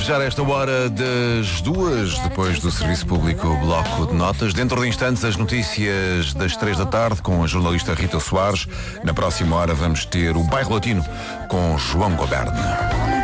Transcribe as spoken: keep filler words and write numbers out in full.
Já esta hora das duas, depois do Serviço Público Bloco de Notas. Dentro de instantes, as notícias das três da tarde com a jornalista Rita Soares. Na próxima hora vamos ter o Bairro Latino com João Goberno.